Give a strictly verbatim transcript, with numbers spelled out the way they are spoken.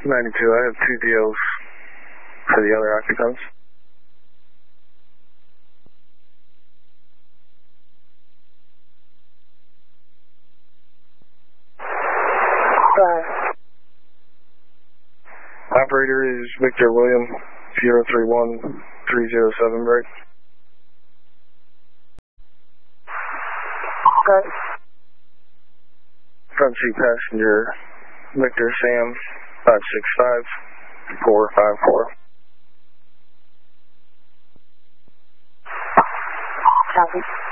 ninety-two, I have two D Os for the other occupants. Five. Operator is Victor William, zero three one three zero seven break. Okay. Front seat passenger, Victor Sam, five six five four five four. Copy.